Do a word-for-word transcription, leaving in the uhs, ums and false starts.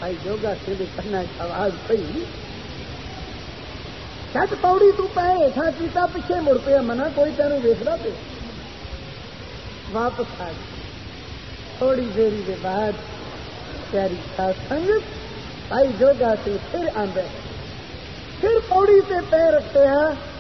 भाई जोगा सिर करना आवाज पई छत पौड़ी तू पै हेठा कीता पिछे मुड़ पिया मना कोई तेनू वेखदा पे वापस आ गई। थोड़ी देरी के बाद प्यारी साध संगत भाई जोगा से फिर आंदे फिर पौड़ी से पैर रखते हैं